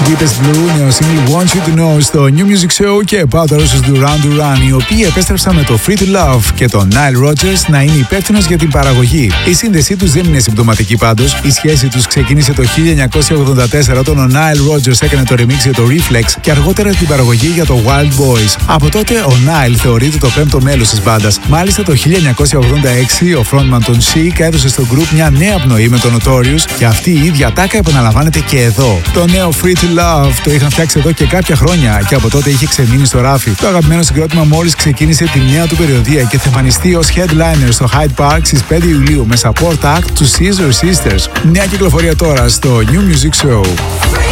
Deepest Blue, νέο single Want You To Know στο New Music Show και πάω τώρα στους Duran Duran, οι οποίοι επέστρεψαν με το Free To Love και τον Nile Rodgers να είναι υπεύθυνος για την παραγωγή. Η σύνδεσή τους δεν είναι συμπτωματική πάντως. Η σχέση τους ξεκίνησε το 1984 όταν ο Nile Rodgers έκανε το remix για το Reflex και αργότερα την παραγωγή για το Wild Boys. Από τότε ο Nile θεωρείται το πέμπτο μέλος της μπάντας. Μάλιστα το 1986 ο frontman των Chic έδωσε στο group μια νέα πνοή με τον Notorious και αυτή η ίδια τάκα επαναλαμβάνεται και εδώ. Το νέο Free To Love το είχαν φτιάξει εδώ και κάποια χρόνια και από τότε είχε ξεμείνει στο ράφι. Το αγαπημένο συγκρότημα μόλις ξεκίνησε τη νέα του περιοδία και θα εμφανιστεί ως headliner στο Hyde Park στις 5 Ιουλίου με support act του Scissor Sisters. Νέα κυκλοφορία τώρα στο New Music Show.